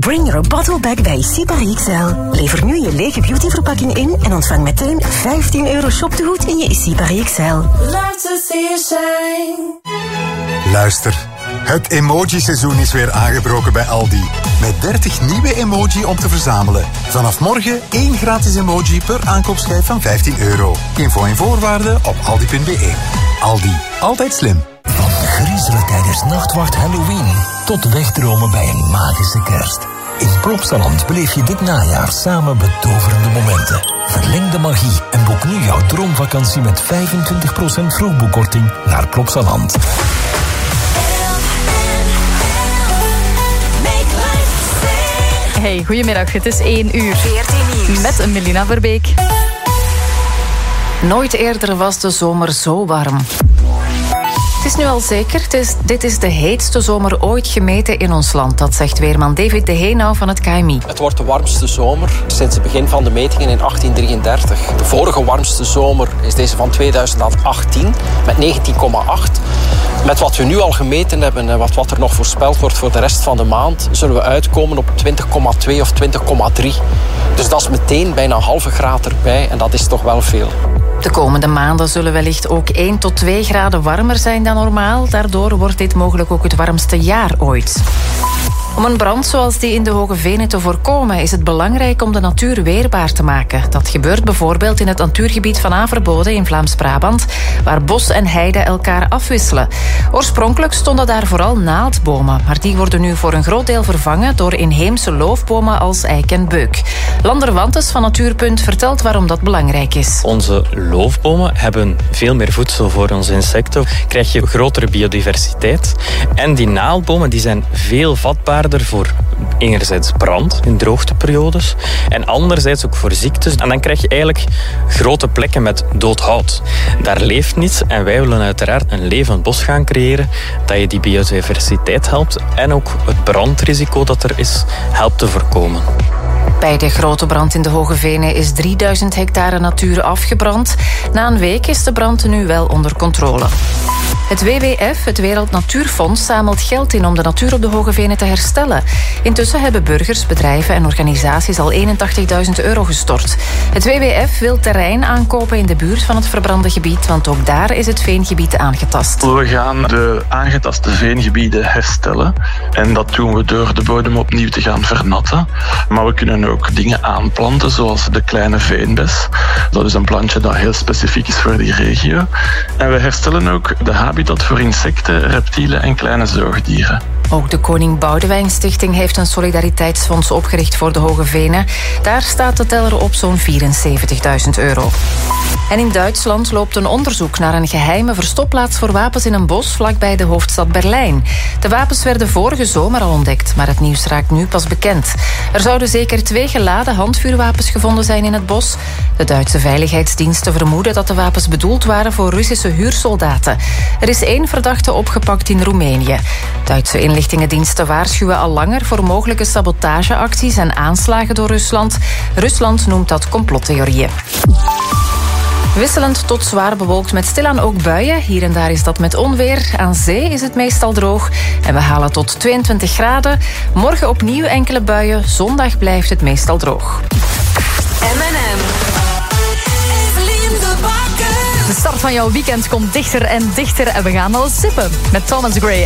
Bring your bottle back bij Sipari XL. Lever nu je lege beautyverpakking in en ontvang meteen €15 shoptegoed in je Sipari XL. Love to see you shine. Luister, het emoji-seizoen is weer aangebroken bij Aldi. Met 30 nieuwe emoji om te verzamelen. Vanaf morgen 1 gratis emoji per aankoopschijf van €15. Info en voorwaarden op aldi.be. Aldi, altijd slim. Van griezelen tijdens Nachtwacht Halloween tot wegdromen bij een magische kerst. In Plopsaland beleef je dit najaar samen betoverende momenten. Verleng de magie en boek nu jouw droomvakantie met 25% vroegboekkorting naar Plopsaland. Hey, goedemiddag. Het is 1 uur. 14 nieuws. Met Melina Verbeek. Nooit eerder was de zomer zo warm. Het is nu al zeker, dit is de heetste zomer ooit gemeten in ons land. Dat zegt weerman David de Heenau van het KMI. Het wordt de warmste zomer sinds het begin van de metingen in 1833. De vorige warmste zomer is deze van 2018 met 19,8. Met wat we nu al gemeten hebben en wat er nog voorspeld wordt voor de rest van de maand, zullen we uitkomen op 20,2 of 20,3. Dus dat is meteen bijna een halve graad erbij en dat is toch wel veel. De komende maanden zullen wellicht ook 1 tot 2 graden warmer zijn dan normaal. Daardoor wordt dit mogelijk ook het warmste jaar ooit. Om een brand zoals die in de Hoge Venen te voorkomen is het belangrijk om de natuur weerbaar te maken. Dat gebeurt bijvoorbeeld in het natuurgebied van Averbode in Vlaams-Brabant, waar bos en heide elkaar afwisselen. Oorspronkelijk stonden daar vooral naaldbomen, maar die worden nu voor een groot deel vervangen door inheemse loofbomen als eik en beuk. Lander Wantes van Natuurpunt vertelt waarom dat belangrijk is. Onze loofbomen hebben veel meer voedsel voor onze insecten. Krijg je grotere biodiversiteit. En die naaldbomen die zijn veel vatbaarder voor enerzijds brand in droogteperiodes en anderzijds ook voor ziektes. En dan krijg je eigenlijk grote plekken met dood hout. Daar leeft niets en wij willen uiteraard een levend bos gaan creëren dat je die biodiversiteit helpt en ook het brandrisico dat er is helpt te voorkomen. Bij de grote brand in de Hoge Venen is 3000 hectare natuur afgebrand. Na een week is de brand nu wel onder controle. Het WWF, het Wereld Natuurfonds, zamelt geld in om de natuur op de Hoge Venen te herstellen. Intussen hebben burgers, bedrijven en organisaties al €81.000 gestort. Het WWF wil terrein aankopen in de buurt van het verbrande gebied, want ook daar is het veengebied aangetast. We gaan de aangetaste veengebieden herstellen. En dat doen we door de bodem opnieuw te gaan vernatten. Maar we kunnen ook dingen aanplanten, zoals de kleine veenbes. Dat is een plantje dat heel specifiek is voor die regio. En we herstellen ook de habitat voor insecten, reptielen en kleine zoogdieren. Ook de Koning Boudewijn Stichting heeft een solidariteitsfonds opgericht voor de Hoge Venen. Daar staat de teller op zo'n €74.000. En in Duitsland loopt een onderzoek naar een geheime verstopplaats voor wapens in een bos vlakbij de hoofdstad Berlijn. De wapens werden vorige zomer al ontdekt, maar het nieuws raakt nu pas bekend. Er zouden zeker 2 geladen handvuurwapens gevonden zijn in het bos. De Duitse veiligheidsdiensten vermoeden dat de wapens bedoeld waren voor Russische huursoldaten. Er is 1 verdachte opgepakt in Roemenië. Duitse inlichtingendiensten waarschuwen al langer voor mogelijke sabotageacties en aanslagen door Rusland. Rusland noemt dat complottheorieën. Wisselend tot zwaar bewolkt met stilaan ook buien. Hier en daar is dat met onweer. Aan zee is het meestal droog. En we halen tot 22 graden. Morgen opnieuw enkele buien. Zondag blijft het meestal droog. M&M. De start van jouw weekend komt dichter en dichter. En we gaan al sippen met Thomas Gray.